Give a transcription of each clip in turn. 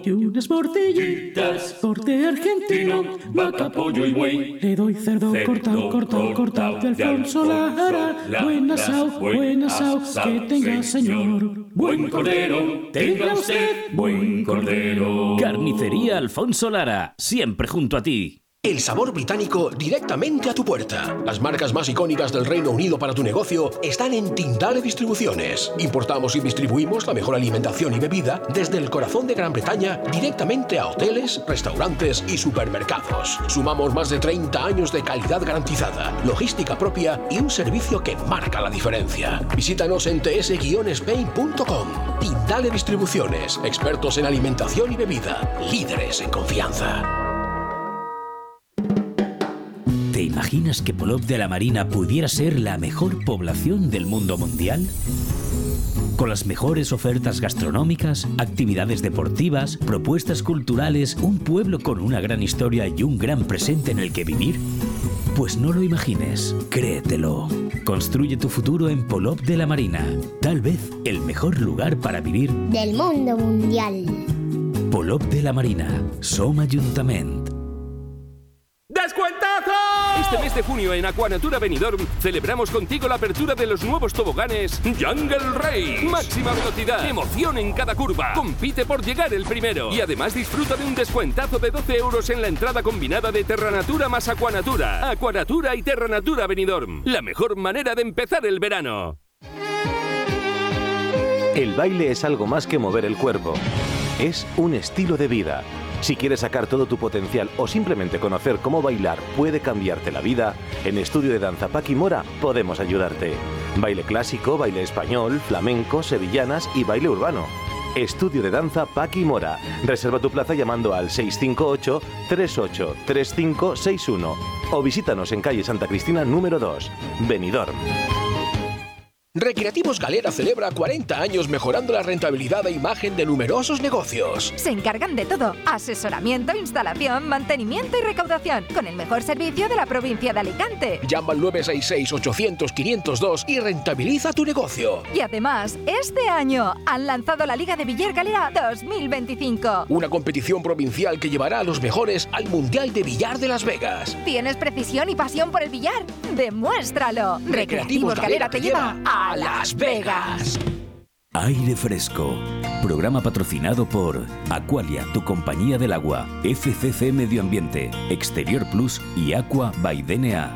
Unas morcillitas, corte argentino, vaca, pollo y buey. Le doy cerdo cortado de Alfonso Lara. Buen asao, que tenga señor. Buen cordero, tenga usted, buen cordero. Carnicería Alfonso Lara, siempre junto a ti. El sabor británico directamente a tu puerta. Las marcas más icónicas del Reino Unido para tu negocio están en Tindale Distribuciones. Importamos y distribuimos la mejor alimentación y bebida desde el corazón de Gran Bretaña directamente a hoteles, restaurantes y supermercados. Sumamos más de 30 años de calidad garantizada, logística propia y un servicio que marca la diferencia. Visítanos en ts-spain.com. Tindale Distribuciones, expertos en alimentación y bebida, líderes en confianza. ¿Te imaginas que Polop de la Marina pudiera ser la mejor población del mundo mundial? Con las mejores ofertas gastronómicas, actividades deportivas, propuestas culturales, un pueblo con una gran historia y un gran presente en el que vivir. Pues no lo imagines, créetelo. Construye tu futuro en Polop de la Marina. Tal vez el mejor lugar para vivir del mundo mundial. Polop de la Marina, Som Ajuntament. ¡Descuentazo! Este mes de junio en Aquanatura Benidorm celebramos contigo la apertura de los nuevos toboganes Jungle Race. Máxima velocidad, emoción en cada curva. Compite por llegar el primero. Y además disfruta de un descuentazo de 12 euros en la entrada combinada de Terranatura más Aquanatura. Aquanatura y Terranatura Benidorm. La mejor manera de empezar el verano. El baile es algo más que mover el cuerpo. Es un estilo de vida. Si quieres sacar todo tu potencial o simplemente conocer cómo bailar puede cambiarte la vida, en Estudio de Danza Paqui Mora podemos ayudarte. Baile clásico, baile español, flamenco, sevillanas y baile urbano. Estudio de Danza Paqui Mora. Reserva tu plaza llamando al 658 38 3561 o visítanos en calle Santa Cristina número 2, Benidorm. Recreativos Galera celebra 40 años mejorando la rentabilidad e imagen de numerosos negocios. Se encargan de todo: asesoramiento, instalación, mantenimiento y recaudación, con el mejor servicio de la provincia de Alicante. Llama al 966-800-502 y rentabiliza tu negocio. Y además, este año han lanzado la Liga de Billar Galera 2025. Una competición provincial que llevará a los mejores al Mundial de Billar de Las Vegas. ¿Tienes precisión y pasión por el billar? ¡Demuéstralo! Recreativos Galera te lleva a Las Vegas. Aire Fresco. Programa patrocinado por Aqualia, tu compañía del agua, FCC Medio Ambiente, Exterior Plus y Aqua by DNA.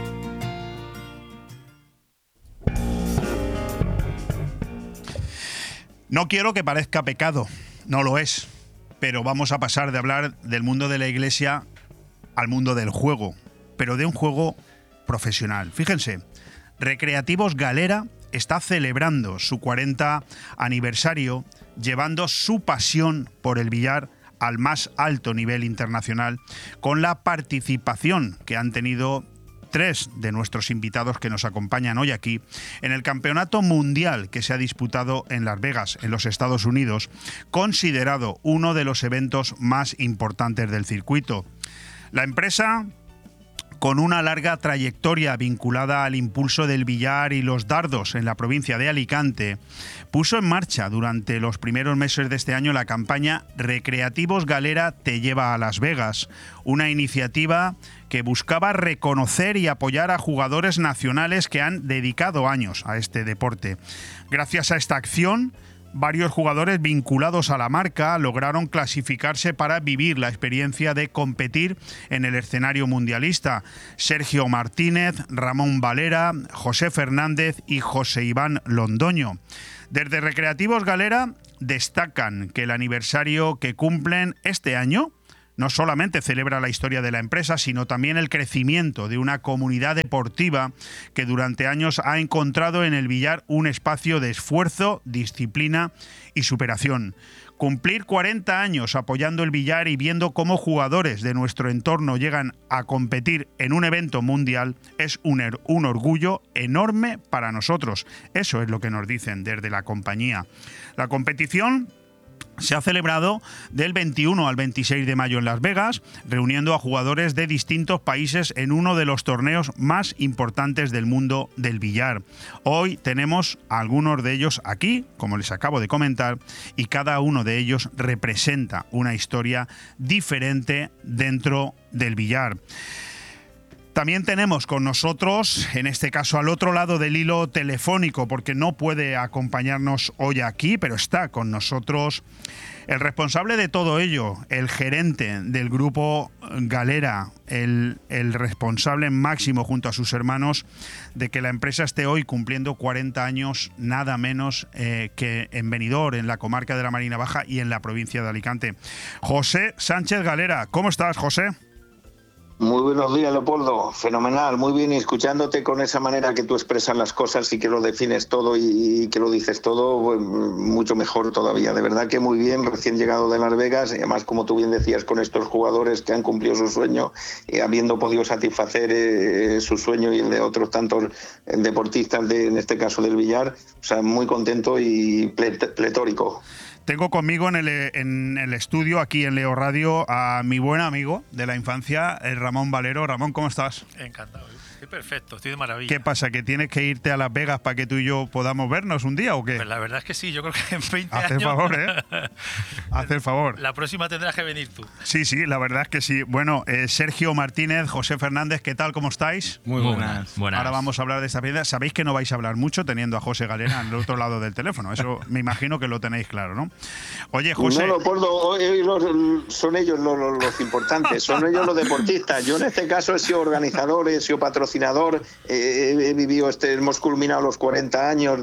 No quiero que parezca pecado, no lo es, pero vamos a pasar de hablar del mundo de la iglesia al mundo del juego, pero de un juego profesional. Fíjense, Recreativos Galera está celebrando su 40 aniversario, llevando su pasión por el billar al más alto nivel internacional, con la participación que han tenido 3 de nuestros invitados que nos acompañan hoy aquí en el Campeonato Mundial que se ha disputado en Las Vegas, en los Estados Unidos, considerado uno de los eventos más importantes del circuito. La empresa, con una larga trayectoria vinculada al impulso del billar y los dardos en la provincia de Alicante, puso en marcha durante los primeros meses de este año la campaña Recreativos Galera te lleva a Las Vegas, una iniciativa que buscaba reconocer y apoyar a jugadores nacionales que han dedicado años a este deporte. Gracias a esta acción, varios jugadores vinculados a la marca lograron clasificarse para vivir la experiencia de competir en el escenario mundialista. Sergio Martínez, Ramón Valera, José Fernández y José Iván Londoño. Desde Recreativos Galera destacan que el aniversario que cumplen este año no solamente celebra la historia de la empresa, sino también el crecimiento de una comunidad deportiva que durante años ha encontrado en el billar un espacio de esfuerzo, disciplina y superación. Cumplir 40 años apoyando el billar y viendo cómo jugadores de nuestro entorno llegan a competir en un evento mundial es un orgullo enorme para nosotros. Eso es lo que nos dicen desde la compañía. La competición se ha celebrado del 21 al 26 de mayo en Las Vegas, reuniendo a jugadores de distintos países en uno de los torneos más importantes del mundo del billar. Hoy tenemos a algunos de ellos aquí, como les acabo de comentar, y cada uno de ellos representa una historia diferente dentro del billar. También tenemos con nosotros, en este caso al otro lado del hilo telefónico, porque no puede acompañarnos hoy aquí, pero está con nosotros el responsable de todo ello, el gerente del grupo Galera, el responsable máximo junto a sus hermanos de que la empresa esté hoy cumpliendo 40 años, nada menos que en Benidorm, en la comarca de la Marina Baja y en la provincia de Alicante. José Sánchez Galera, ¿cómo estás, José? Muy buenos días, Leopoldo. Fenomenal, muy bien. Y escuchándote con esa manera que tú expresas las cosas y que lo defines todo y que lo dices todo, pues, mucho mejor todavía. De verdad que muy bien, recién llegado de Las Vegas, y además, como tú bien decías, con estos jugadores que han cumplido su sueño, habiendo podido satisfacer su sueño y el de otros tantos deportistas, en este caso del billar. O sea, muy contento y pletórico. Tengo conmigo en el estudio, aquí en Leo Radio, a mi buen amigo de la infancia, el Ramón Valero. Ramón, ¿cómo estás? Encantado. Estoy perfecto, estoy de maravilla. ¿Qué pasa? ¿Que tienes que irte a Las Vegas para que tú y yo podamos vernos un día o qué? Pues la verdad es que sí, yo creo que en 20 años... Haz el favor, ¿eh? Haz el favor. La próxima tendrás que venir tú. Sí, la verdad es que sí. Bueno, Sergio Martínez, José Fernández, ¿qué tal? ¿Cómo estáis? Muy buenas. Ahora vamos a hablar de esta pieza. Sabéis que no vais a hablar mucho teniendo a José Galera al otro lado del teléfono. Eso me imagino que lo tenéis claro, ¿no? Oye, José... No, Leopoldo, son ellos los importantes, son ellos los deportistas. Yo en este caso he sido organizador, he sido patrocinador, he vivido, hemos culminado los 40 años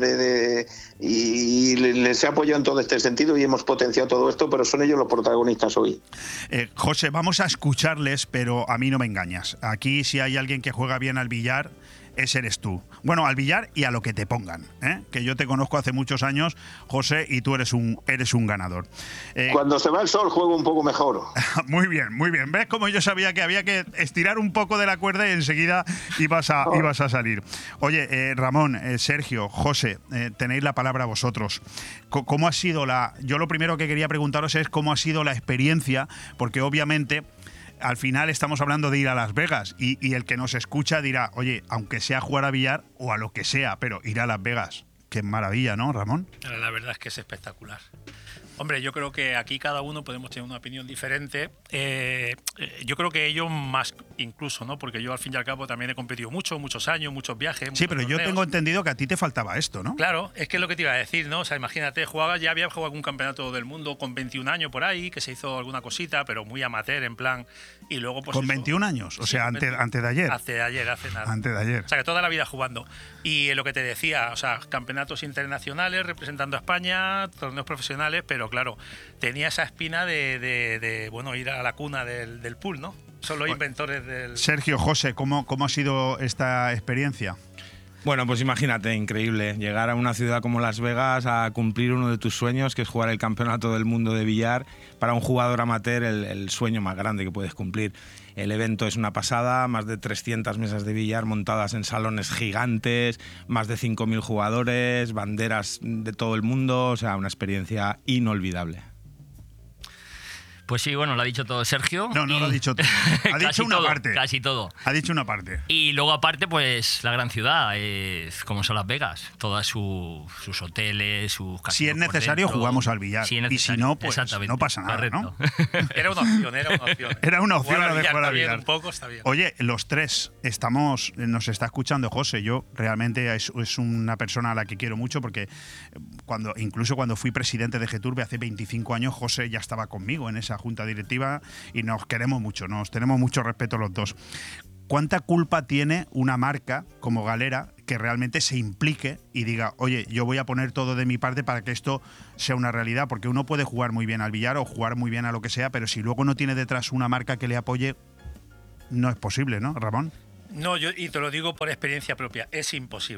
y les he apoyado en todo este sentido y hemos potenciado todo esto, pero son ellos los protagonistas hoy. José, vamos a escucharles, pero a mí no me engañas. Aquí si hay alguien que juega bien al billar, ese eres tú. Bueno, al billar y a lo que te pongan, ¿eh? Que yo te conozco hace muchos años, José, y tú eres un ganador. Cuando se va el sol juego un poco mejor. Muy bien, muy bien. ¿Ves cómo yo sabía que había que estirar un poco de la cuerda y enseguida ibas a salir? Oye, Ramón, Sergio, José, tenéis la palabra vosotros. ¿Cómo ha sido yo lo primero que quería preguntaros es cómo ha sido la experiencia, porque obviamente... Al final estamos hablando de ir a Las Vegas y el que nos escucha dirá, oye, aunque sea jugar a billar o a lo que sea, pero ir a Las Vegas, qué maravilla, ¿no, Ramón? La verdad es que es espectacular. Hombre, yo creo que aquí cada uno podemos tener una opinión diferente. Yo creo que ellos más incluso, ¿no? Porque yo al fin y al cabo también he competido muchos años, muchos viajes. Sí, pero torneos. Yo tengo entendido que a ti te faltaba esto, ¿no? Claro, es que es lo que te iba a decir, ¿no? O sea, imagínate, ya había jugado algún campeonato del mundo con 21 años por ahí, que se hizo alguna cosita, pero muy amateur en plan. Y luego, pues. ¿Con 21 años? O sea, antes de ayer. Hace nada. Antes de ayer. O sea, que toda la vida jugando. Y lo que te decía, o sea, campeonatos internacionales representando a España, torneos profesionales, pero claro, tenía esa espina de ir a la cuna del pool, ¿no? Son los inventores del... Sergio, José, ¿cómo ha sido esta experiencia? Bueno, pues imagínate, increíble, llegar a una ciudad como Las Vegas a cumplir uno de tus sueños, que es jugar el campeonato del mundo de billar. Para un jugador amateur, el sueño más grande que puedes cumplir. El evento es una pasada, más de 300 mesas de billar montadas en salones gigantes, más de 5.000 jugadores, banderas de todo el mundo, o sea, una experiencia inolvidable. Pues sí, bueno, lo ha dicho todo Sergio. No lo ha dicho todo. Ha dicho una parte. Casi todo. Ha dicho una parte. Y luego aparte, pues la gran ciudad, como son Las Vegas. Todas sus hoteles, sus casinos. Si es necesario, jugamos al billar. Y si no, pues no pasa nada, correcto. ¿no? Era una opción. Era una opción la de jugar al billar. Un poco, está bien. Oye, los tres nos está escuchando José. Yo realmente es una persona a la que quiero mucho porque incluso cuando fui presidente de Geturbe hace 25 años, José ya estaba conmigo en esa junta directiva y nos queremos mucho, nos tenemos mucho respeto los dos. ¿Cuánta culpa tiene una marca como Galera que realmente se implique y diga, oye, yo voy a poner todo de mi parte para que esto sea una realidad? Porque uno puede jugar muy bien al billar o jugar muy bien a lo que sea, pero si luego no tiene detrás una marca que le apoye, no es posible, ¿no, Ramón? No, y te lo digo por experiencia propia, es imposible.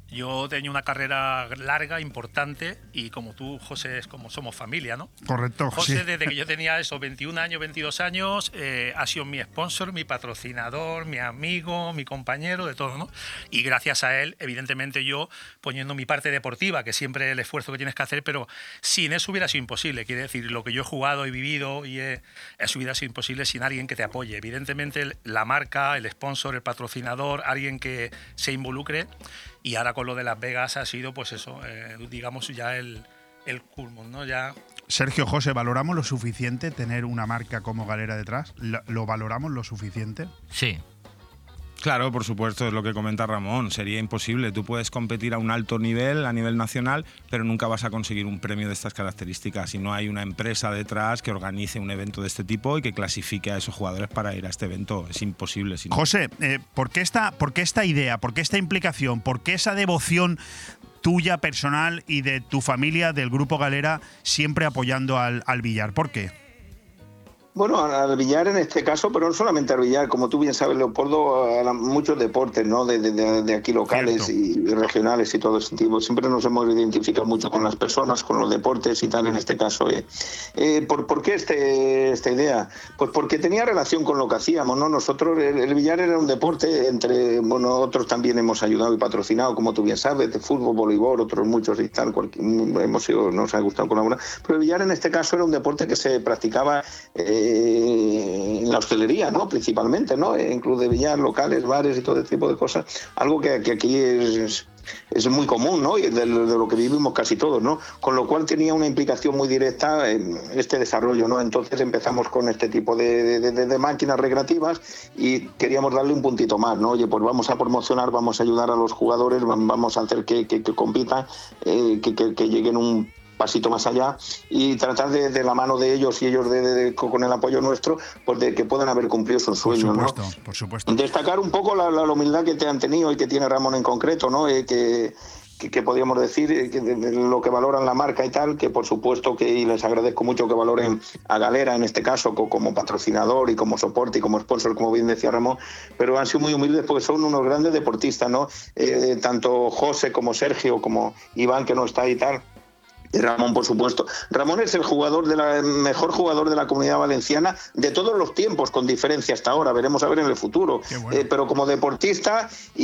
Yo tenía una carrera larga, importante, y como tú, José, es como somos familia, ¿no? Correcto, José, sí. desde que yo tenía esos 21 años, 22 años, ha sido mi sponsor, mi patrocinador, mi amigo, mi compañero, de todo, ¿no? Y gracias a él, evidentemente yo poniendo mi parte deportiva, que siempre es el esfuerzo que tienes que hacer, pero sin eso hubiera sido imposible. Quiere decir, lo que yo he jugado, he vivido, eso hubiera sido imposible sin alguien que te apoye. Evidentemente, la marca, el sponsor, el patrocinador, alguien que se involucre. Y ahora con lo de Las Vegas ha sido, pues eso, digamos ya el culmen, ¿no? Ya. Sergio, José, ¿valoramos lo suficiente tener una marca como Galera detrás? ¿Lo valoramos lo suficiente? Sí. Claro, por supuesto, es lo que comenta Ramón. Sería imposible. Tú puedes competir a un alto nivel, a nivel nacional, pero nunca vas a conseguir un premio de estas características si no hay una empresa detrás que organice un evento de este tipo y que clasifique a esos jugadores para ir a este evento. Es imposible. Si no. José, ¿por qué esta idea, por qué esta implicación, por qué esa devoción tuya personal y de tu familia, del Grupo Galera, siempre apoyando al billar? ¿Por qué? Bueno, al billar en este caso, pero no solamente al billar, como tú bien sabes, Leopoldo, a muchos deportes, ¿no? De aquí locales Cierto. y regionales y todo ese tipo. Siempre nos hemos identificado mucho con las personas, con los deportes y tal, en este caso. ¿Por qué esta idea? Pues porque tenía relación con lo que hacíamos, ¿no? Nosotros, el billar era un deporte entre, bueno, otros también hemos ayudado y patrocinado, como tú bien sabes, de fútbol, voleibol, otros muchos y tal, nos ha gustado colaborar. Pero el billar en este caso era un deporte que se practicaba en la hostelería, ¿no? Principalmente, ¿no? En club de billar, locales, bares y todo ese tipo de cosas. Algo que aquí es muy común, ¿no? Y de lo que vivimos casi todos, ¿no? Con lo cual tenía una implicación muy directa en este desarrollo, ¿no? Entonces empezamos con este tipo de máquinas recreativas y queríamos darle un puntito más, ¿no? Oye, pues vamos a promocionar, vamos a ayudar a los jugadores, vamos a hacer que compitan, que lleguen un pasito más allá y tratar de la mano de ellos y ellos con el apoyo nuestro, pues de que puedan haber cumplido sus sueños, ¿no? Por supuesto. Destacar un poco la humildad que te han tenido y que tiene Ramón en concreto, ¿no? Que podríamos decir de lo que valoran la marca y tal, que por supuesto y les agradezco mucho que valoren a Galera en este caso como patrocinador y como soporte y como sponsor, como bien decía Ramón, pero han sido muy humildes porque son unos grandes deportistas, ¿no? Tanto José como Sergio como Iván, que no está ahí y tal. Y Ramón, por supuesto. Ramón es el mejor jugador de la Comunidad Valenciana de todos los tiempos, con diferencia hasta ahora. Veremos a ver en el futuro. Bueno. Pero como deportista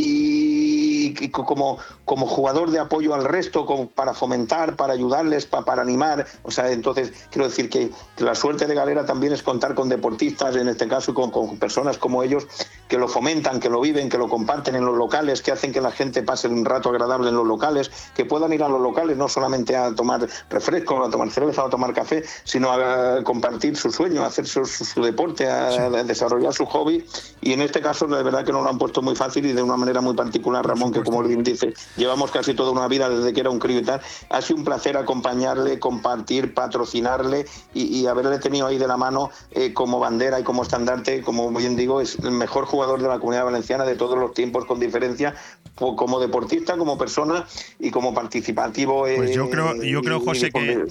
y como jugador de apoyo al resto, para fomentar, para ayudarles, para animar. O sea, entonces quiero decir que la suerte de Galera también es contar con deportistas, en este caso, y con personas como ellos, que lo fomentan, que lo viven, que lo comparten en los locales, que hacen que la gente pase un rato agradable en los locales, que puedan ir a los locales no solamente a tomar refresco, a tomar cerveza, a tomar café, sino a compartir su sueño, a hacer su deporte, a desarrollar su hobby. Y en este caso, la verdad que nos lo han puesto muy fácil y de una manera muy particular, Ramón, que como bien dice, llevamos casi toda una vida desde que era un crío y tal. Ha sido un placer acompañarle, compartir, patrocinarle y haberle tenido ahí de la mano como bandera y como estandarte. Como bien digo, es el mejor jugador de la Comunidad Valenciana de todos los tiempos, con diferencia, como deportista, como persona y como participativo. Pues yo creo, José, que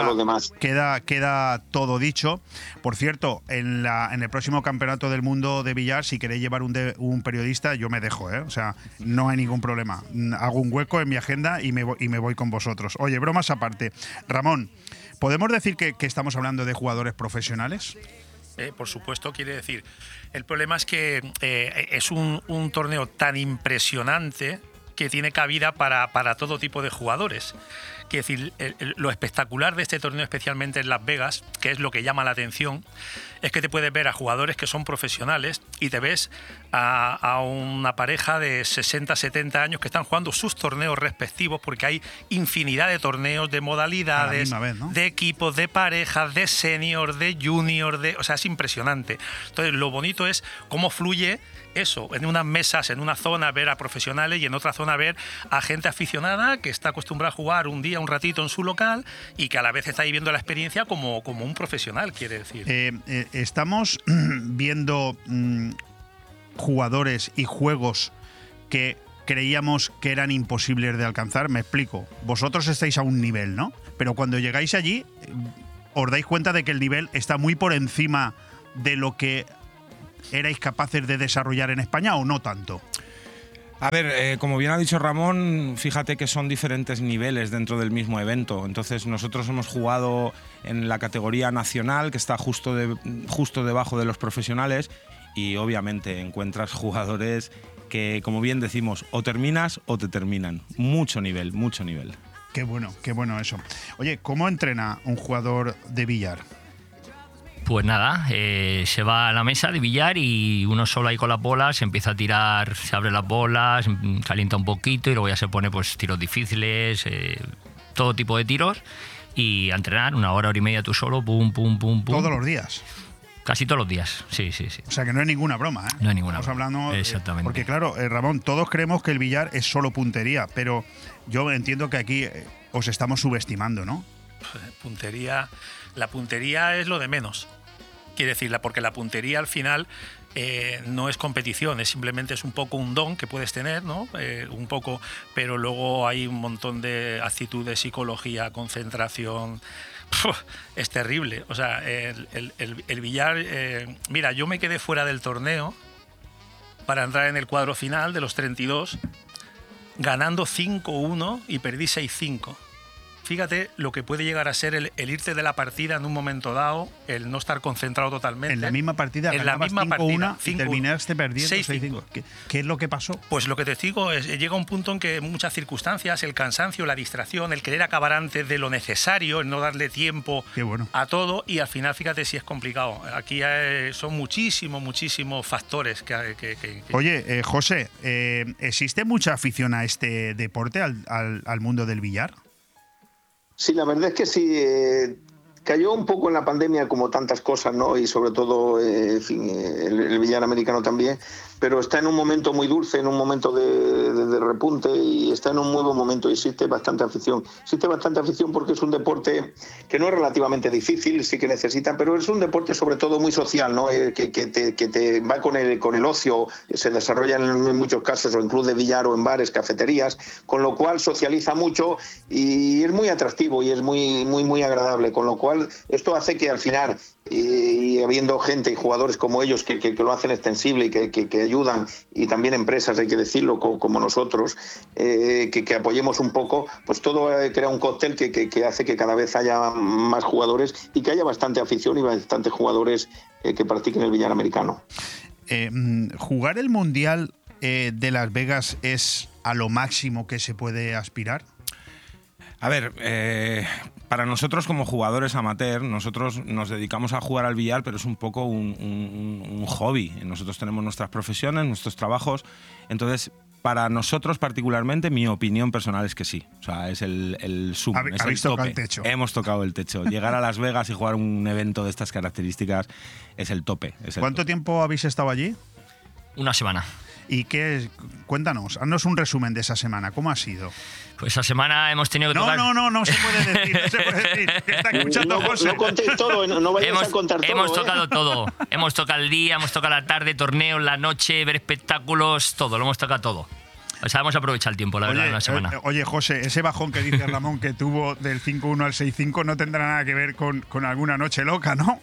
queda todo dicho. Por cierto, en el próximo Campeonato del Mundo de billar, si queréis llevar un periodista, yo me dejo, ¿eh? O sea, no hay ningún problema. Hago un hueco en mi agenda y me voy con vosotros. Oye, bromas aparte. Ramón, ¿podemos decir que estamos hablando de jugadores profesionales? Por supuesto, quiere decir. El problema es que es un torneo tan impresionante que tiene cabida para todo tipo de jugadores. Quiere decir, lo espectacular de este torneo, especialmente en Las Vegas, que es lo que llama la atención, es que te puedes ver a jugadores que son profesionales y te ves a una pareja de 60, 70 años que están jugando sus torneos respectivos, porque hay infinidad de torneos, de modalidades, vez, ¿no? De equipos, de parejas, de senior, de junior, o sea, es impresionante. Entonces, lo bonito es cómo fluye eso, en unas mesas, en una zona ver a profesionales y en otra zona ver a gente aficionada que está acostumbrada a jugar un día, un ratito en su local y que a la vez está viviendo la experiencia como un profesional, quiere decir. Estamos viendo jugadores y juegos que creíamos que eran imposibles de alcanzar. Me explico. Vosotros estáis a un nivel, ¿no? Pero cuando llegáis allí, os dais cuenta de que el nivel está muy por encima de lo que erais capaces de desarrollar en España, ¿o no tanto? A ver, como bien ha dicho Ramón, fíjate que son diferentes niveles dentro del mismo evento. Entonces nosotros hemos jugado en la categoría nacional, que está justo debajo de los profesionales, y obviamente encuentras jugadores que, como bien decimos, o terminas o te terminan. Mucho nivel, mucho nivel. Qué bueno eso. Oye, ¿cómo entrena un jugador de billar? Pues nada, se va a la mesa de billar y uno solo ahí con las bolas se empieza a tirar, se abre las bolas, calienta un poquito y luego ya se pone pues tiros difíciles, todo tipo de tiros, y a entrenar 1 hora, hora y media tú solo, pum, pum, pum, pum. ¿Todos los días? Casi todos los días, sí. O sea que no es ninguna broma, ¿eh? No es ninguna broma. Hablando, exactamente. Porque claro, Ramón, todos creemos que el billar es solo puntería, pero yo entiendo que aquí os estamos subestimando, ¿no? Puntería, la puntería es lo de menos. Quiere decir, porque la puntería al final no es competición, simplemente es un poco un don que puedes tener, ¿no? Un poco, pero luego hay un montón de actitudes, psicología, concentración. Es terrible. O sea, el billar. Mira, yo me quedé fuera del torneo para entrar en el cuadro final de los 32, ganando 5-1 y perdí 6-5. Fíjate lo que puede llegar a ser el irte de la partida en un momento dado, el no estar concentrado totalmente. En la misma partida, en la misma partida, y terminaste perdiendo 6-5. ¿Qué es lo que pasó? Pues lo que te digo es, llega un punto en que muchas circunstancias, el cansancio, la distracción, el querer acabar antes de lo necesario, el no darle tiempo a todo, y al final fíjate si es complicado. Aquí son muchísimos factores que... Oye, José, ¿existe mucha afición a este deporte, al mundo del billar? Sí, la verdad es que sí. Cayó un poco en la pandemia como tantas cosas, ¿no? Y sobre todo, en fin, el billar americano también. Pero está en un momento muy dulce, en un momento de repunte, y está en un muy buen momento y existe bastante afición. Existe bastante afición porque es un deporte que no es relativamente difícil, sí que necesita, pero es un deporte sobre todo muy social, ¿no? Que te va con el ocio, se desarrolla en muchos casos o en clubes de billar o en bares, cafeterías, con lo cual socializa mucho y es muy atractivo y es muy agradable, con lo cual esto hace que al final, y habiendo gente y jugadores como ellos que lo hacen extensible y que ayudan, y también empresas, hay que decirlo, como nosotros, que apoyemos un poco, pues todo crea un cóctel que hace que cada vez haya más jugadores y que haya bastante afición y bastantes jugadores que practiquen el billar americano. ¿Jugar el Mundial de Las Vegas es a lo máximo que se puede aspirar? A ver, para nosotros como jugadores amateur, nosotros nos dedicamos a jugar al billar, pero es un poco un hobby. Nosotros tenemos nuestras profesiones, nuestros trabajos. Entonces, para nosotros particularmente, mi opinión personal es que sí. O sea, es el sum, es el tope. El techo. Hemos tocado el techo. Llegar a Las Vegas y jugar un evento de estas características es el tope. ¿Cuánto tiempo habéis estado allí? 1 semana. ¿Y qué? Cuéntanos, haznos un resumen de esa semana. ¿Cómo ha sido? Pues esa semana hemos tenido que tocar... No se puede decir, no se puede decir. Está escuchando José. No contéis todo, no vayáis a contar todo. Hemos tocado todo. Hemos tocado el día, hemos tocado la tarde, torneos, la noche, ver espectáculos, todo, lo hemos tocado todo. O sea, hemos aprovechado el tiempo, la verdad, una semana. Oye, José, ese bajón que dice Ramón que tuvo del 5-1 al 6-5 no tendrá nada que ver con alguna noche loca, ¿no?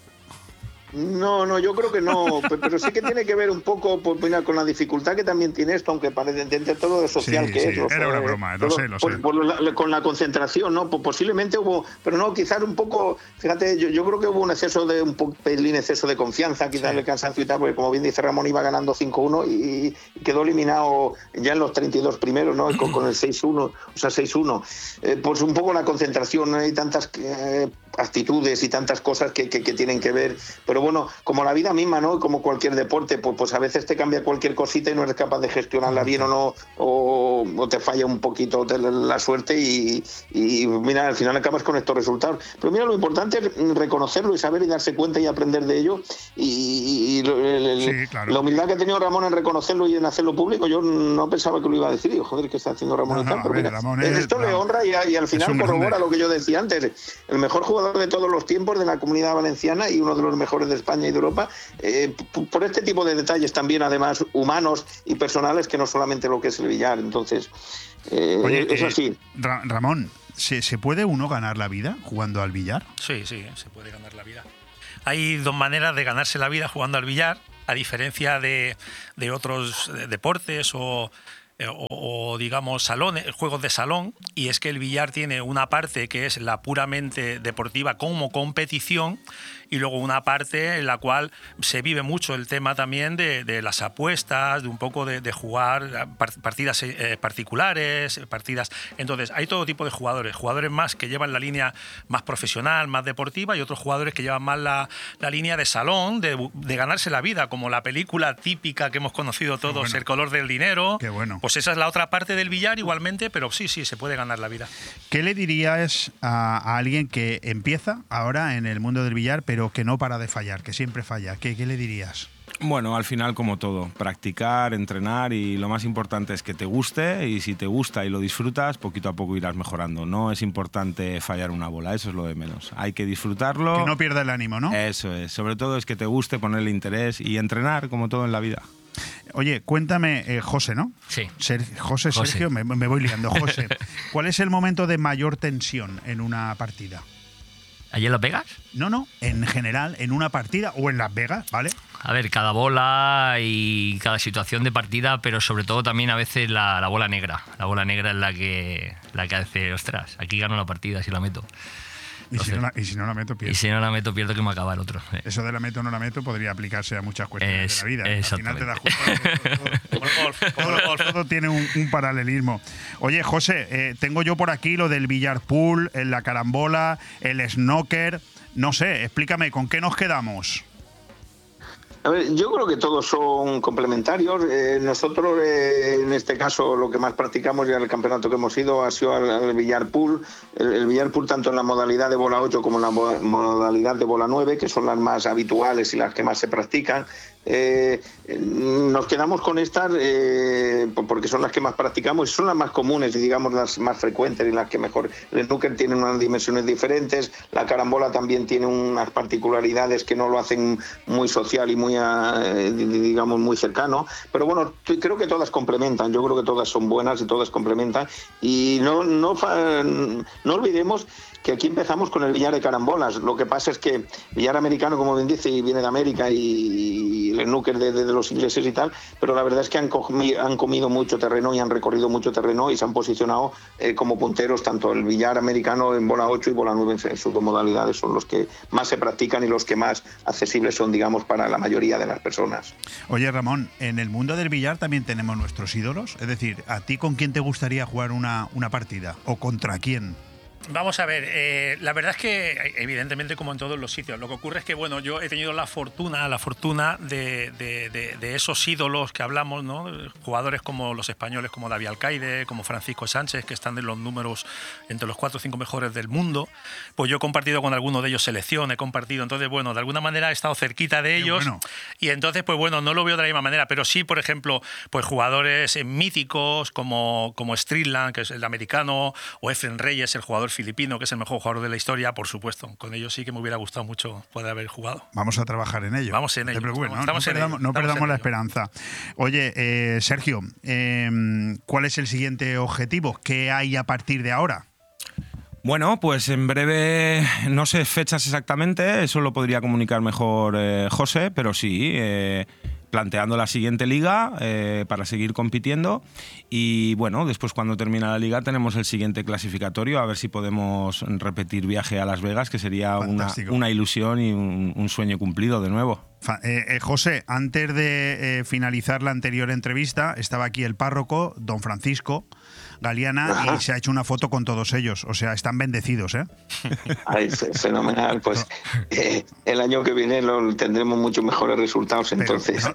No, yo creo que no, pero sí que tiene que ver un poco con la dificultad que también tiene esto, aunque parece entender todo lo social que es. Era una broma, lo sé. Con la concentración, ¿no? Posiblemente hubo, pero no, quizás un poco, fíjate, yo creo que hubo un exceso de confianza, quizás el cansancio y tal, porque como bien dice Ramón, iba ganando 5-1 y quedó eliminado ya en los 32 primeros, ¿no? Con el 6-1, o sea, 6-1. Pues un poco la concentración, hay tantas actitudes y tantas cosas que tienen que ver, pero bueno, como la vida misma, ¿no? Como cualquier deporte, pues a veces te cambia cualquier cosita y no eres capaz de gestionarla bien o no, o te falla un poquito la suerte y mira, al final acabas con estos resultados. Pero mira, lo importante es reconocerlo y saber y darse cuenta y aprender de ello, claro. La humildad que ha tenido Ramón en reconocerlo y en hacerlo público, yo no pensaba que lo iba a decir. Digo, joder, ¿qué está haciendo Ramón? Esto le honra y al final corrobora lo que yo decía antes. El mejor jugador de todos los tiempos de la Comunidad Valenciana y uno de los mejores de España y de Europa, por este tipo de detalles también, además humanos y personales, que no solamente lo que es el billar. Entonces, es así. Ramón, ¿se puede uno ganar la vida jugando al billar? Sí, se puede ganar la vida. Hay 2 maneras de ganarse la vida jugando al billar, a diferencia de otros deportes o o digamos salones, juegos de salón, y es que el billar tiene una parte que es la puramente deportiva como competición, y luego una parte en la cual se vive mucho el tema también de las apuestas, de un poco de jugar partidas particulares, partidas. Entonces hay todo tipo de jugadores más que llevan la línea más profesional, más deportiva, y otros jugadores que llevan más la línea de salón, de ganarse la vida, como la película típica que hemos conocido todos, bueno. El color del dinero. Qué bueno. Pues esa es la otra parte del billar igualmente, pero sí, se puede ganar la vida. ¿Qué le dirías a alguien que empieza ahora en el mundo del billar, pero que no para de fallar, que siempre falla? ¿Qué le dirías? Bueno, al final como todo, practicar, entrenar, y lo más importante es que te guste, y si te gusta y lo disfrutas, poquito a poco irás mejorando. No es importante fallar una bola, eso es lo de menos. Hay que disfrutarlo. Que no pierda el ánimo, ¿no? Eso es, sobre todo es que te guste, ponerle interés y entrenar como todo en la vida. Oye, cuéntame, José, ¿no? Sí. José, Sergio, me voy liando. José, ¿cuál es el momento de mayor tensión en una partida? ¿Allí en Las Vegas? No, en general, en una partida o en Las Vegas, ¿vale? A ver, cada bola y cada situación de partida, pero sobre todo también a veces la bola negra. La bola negra es la que hace, ostras, aquí gano la partida si la meto. Entonces, y si no la meto, pierdo. Y si no la meto, pierdo que me acaba el otro. Eso de la meto o no la meto podría aplicarse a muchas cuestiones de la vida. Al final te das cuenta. Todo tiene un paralelismo. Oye, José, tengo yo por aquí lo del billar pool, la carambola, el snooker. No sé, explícame, ¿con qué nos quedamos? A ver, yo creo que todos son complementarios. Nosotros, en este caso, lo que más practicamos ya en el campeonato que hemos ido ha sido al billar pool. El billar pool tanto en la modalidad de bola 8 como en la modalidad de bola 9, que son las más habituales y las que más se practican. Nos quedamos con estas porque son las que más practicamos y son las más comunes y digamos las más frecuentes y las que mejor. El snooker tiene unas dimensiones diferentes, la carambola también tiene unas particularidades que no lo hacen muy social y muy digamos muy cercano, pero bueno, creo que todas complementan, yo creo que todas son buenas y todas complementan, y no olvidemos que aquí empezamos con el billar de carambolas. Lo que pasa es que el billar americano, como bien dice, viene de América y el snooker de los ingleses y tal, pero la verdad es que han comido mucho terreno y han recorrido mucho terreno y se han posicionado como punteros. Tanto el billar americano en bola 8 y bola 9 en sus dos modalidades son los que más se practican y los que más accesibles son, digamos, para la mayoría de las personas. Oye, Ramón, en el mundo del billar también tenemos nuestros ídolos. Es decir, ¿a ti con quién te gustaría jugar una partida? ¿O contra quién? Vamos a ver, la verdad es que evidentemente como en todos los sitios, lo que ocurre es que bueno, yo he tenido la fortuna de esos ídolos que hablamos, ¿no? Jugadores como los españoles, como David Alcaide, como Francisco Sánchez, que están en los números entre los 4 o 5 mejores del mundo. Pues yo he compartido con alguno de ellos selección, he compartido, entonces bueno, de alguna manera he estado cerquita de ellos. Bueno. Y entonces pues bueno, no lo veo de la misma manera, pero sí, por ejemplo, pues jugadores míticos como Strickland, que es el americano, o Efren Reyes, el jugador filipino, que es el mejor jugador de la historia, por supuesto. Con ellos sí que me hubiera gustado mucho poder haber jugado. Vamos a trabajar en ello. Vamos en ello. No perdamos la esperanza. Oye, Sergio, ¿cuál es el siguiente objetivo? ¿Qué hay a partir de ahora? Bueno, pues en breve, no sé fechas exactamente, eso lo podría comunicar mejor José, pero sí, planteando la siguiente liga para seguir compitiendo, y bueno, después cuando termina la liga tenemos el siguiente clasificatorio, a ver si podemos repetir viaje a Las Vegas, que sería una ilusión y un sueño cumplido de nuevo. José, antes de finalizar la anterior entrevista, estaba aquí el párroco, don Francisco Galeana, y se ha hecho una foto con todos ellos. O sea, están bendecidos, ¿eh? Ay, fenomenal. Pues el año que viene tendremos muchos mejores resultados, entonces.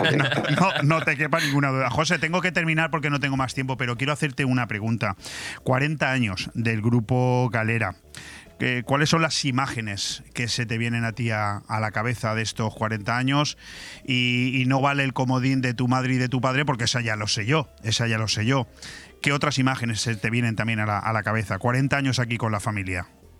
No te quepa ninguna duda. José, tengo que terminar porque no tengo más tiempo, pero quiero hacerte una pregunta. 40 años del grupo Galera. ¿Cuáles son las imágenes que se te vienen a ti a la cabeza de estos 40 años? Y no vale el comodín de tu madre y de tu padre, porque esa ya lo sé yo. ¿Qué otras imágenes se te vienen también a la cabeza? 40 años aquí con la familia.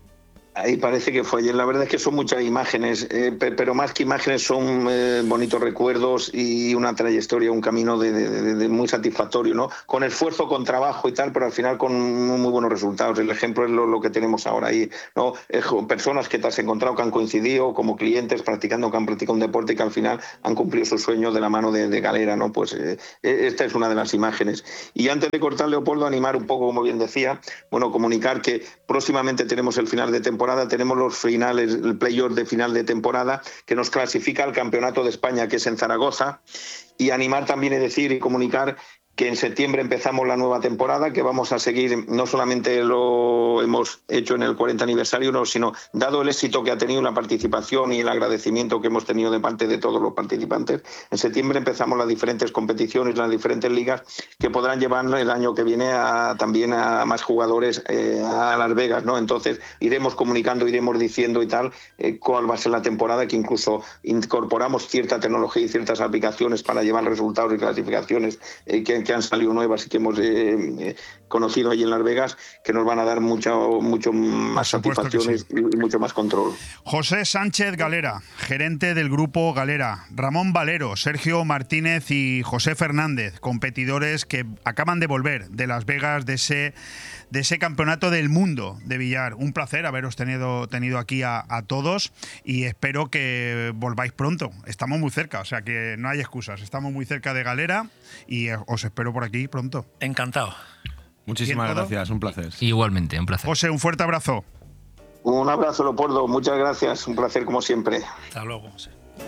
Ahí parece que fue ayer. La verdad es que son muchas imágenes, pero más que imágenes son bonitos recuerdos y una trayectoria, un camino de muy satisfactorio, ¿no? Con esfuerzo, con trabajo y tal, pero al final con muy buenos resultados. El ejemplo es lo que tenemos ahora ahí, ¿no? Personas que te has encontrado, que han coincidido como clientes practicando, que han practicado un deporte y que al final han cumplido sus sueños de la mano de Galera, ¿no? Pues esta es una de las imágenes. Y antes de cortar, Leopoldo, animar un poco, como bien decía, bueno, comunicar que próximamente tenemos el final de temporada, tenemos los finales, el playoff de final de temporada que nos clasifica al Campeonato de España, que es en Zaragoza, y animar también y decir y comunicar que en septiembre empezamos la nueva temporada, que vamos a seguir, no solamente lo hemos hecho en el 40 aniversario, no, sino dado el éxito que ha tenido la participación y el agradecimiento que hemos tenido de parte de todos los participantes, en septiembre empezamos las diferentes competiciones, las diferentes ligas que podrán llevar el año que viene también a más jugadores a Las Vegas, ¿no? Entonces iremos comunicando, iremos diciendo y tal cuál va a ser la temporada, que incluso incorporamos cierta tecnología y ciertas aplicaciones para llevar resultados y clasificaciones que han salido nuevas y que hemos conocido allí en Las Vegas, que nos van a dar mucho más satisfacciones y mucho más control. José Sánchez Galera, gerente del grupo Galera, Ramón Valero, Sergio Martínez y José Fernández, competidores que acaban de volver de Las Vegas de ese campeonato del mundo de billar. Un placer haberos tenido aquí a todos y espero que volváis pronto. Estamos muy cerca, o sea que no hay excusas. Estamos muy cerca de Galera y os espero por aquí pronto. Encantado. Muchísimas gracias, un placer. Igualmente, un placer. José, un fuerte abrazo. Un abrazo, Leopoldo. Muchas gracias. Un placer como siempre. Hasta luego. Sí.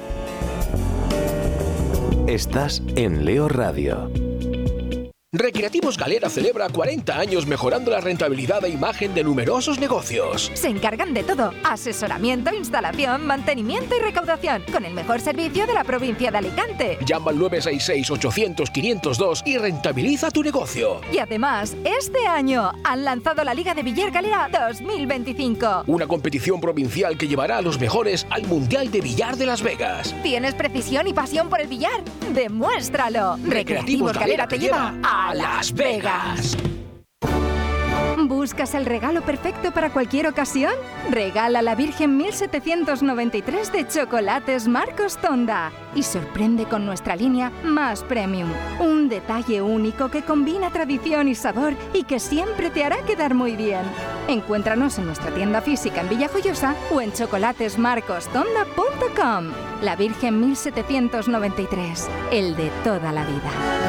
Estás en Leo Radio. Recreativos Galera celebra 40 años mejorando la rentabilidad e imagen de numerosos negocios. Se encargan de todo: asesoramiento, instalación, mantenimiento y recaudación, con el mejor servicio de la provincia de Alicante. Llama al 966-800-502 y rentabiliza tu negocio. Y además, este año han lanzado la Liga de Billar Galera 2025. Una competición provincial que llevará a los mejores al Mundial de Billar de Las Vegas. ¿Tienes precisión y pasión por el billar? ¡Demuéstralo! Recreativos Galera te lleva a Las Vegas. ¿Buscas el regalo perfecto para cualquier ocasión? Regala la Virgen 1793 de chocolates Marcos Tonda y sorprende con nuestra línea Más Premium. Un detalle único que combina tradición y sabor y que siempre te hará quedar muy bien. Encuéntranos en nuestra tienda física en Villajoyosa o en chocolatesmarcostonda.com. La Virgen 1793, el de toda la vida.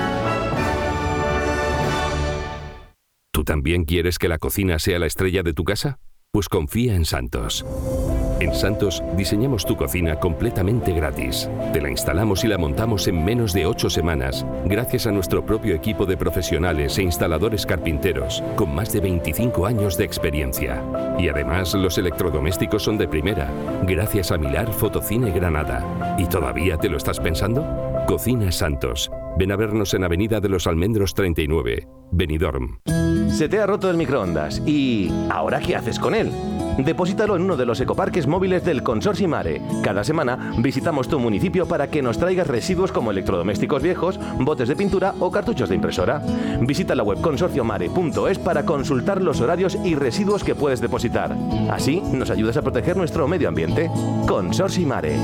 ¿Tú también quieres que la cocina sea la estrella de tu casa? Pues confía en Santos. En Santos diseñamos tu cocina completamente gratis. Te la instalamos y la montamos en menos de 8 semanas, gracias a nuestro propio equipo de profesionales e instaladores carpinteros, con más de 25 años de experiencia. Y además los electrodomésticos son de primera, gracias a Milar Fotocine Granada. ¿Y todavía te lo estás pensando? Cocina Santos. Ven a vernos en Avenida de los Almendros 39, Benidorm. Se te ha roto el microondas y ¿ahora qué haces con él? Deposítalo en uno de los ecoparques móviles del Consorcio Mare. Cada semana visitamos tu municipio para que nos traigas residuos como electrodomésticos viejos, botes de pintura o cartuchos de impresora. Visita la web consorciomare.es para consultar los horarios y residuos que puedes depositar. Así nos ayudas a proteger nuestro medio ambiente. Consorcio Mare.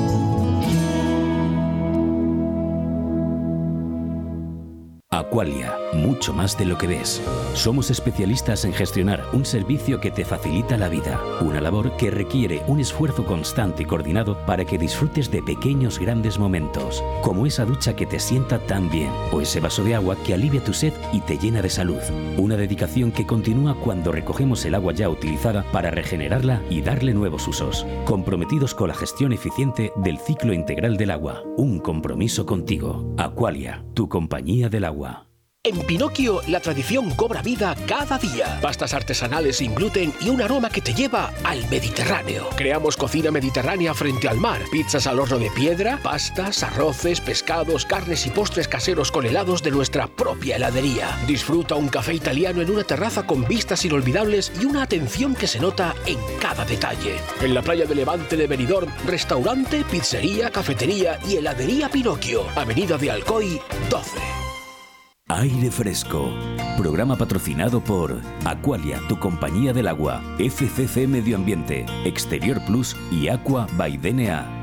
Aqualia, mucho más de lo que ves. Somos especialistas en gestionar un servicio que te facilita la vida, una labor que requiere un esfuerzo constante y coordinado para que disfrutes de pequeños grandes momentos, como esa ducha que te sienta tan bien, o ese vaso de agua que alivia tu sed y te llena de salud. Una dedicación que continúa cuando recogemos el agua ya utilizada para regenerarla y darle nuevos usos. Comprometidos con la gestión eficiente del ciclo integral del agua. Un compromiso contigo. Aqualia, tu compañía del agua. En Pinocchio, la tradición cobra vida cada día. Pastas artesanales sin gluten y un aroma que te lleva al Mediterráneo. Creamos cocina mediterránea frente al mar. Pizzas al horno de piedra, pastas, arroces, pescados, carnes y postres caseros con helados de nuestra propia heladería. Disfruta un café italiano en una terraza con vistas inolvidables y una atención que se nota en cada detalle. En la playa de Levante de Benidorm, restaurante, pizzería, cafetería y heladería Pinocchio. Avenida de Alcoy, 12. Aire Fresco. Programa patrocinado por Aqualia, tu compañía del agua, FCC Medio Ambiente, Exterior Plus y Aqua by DNA.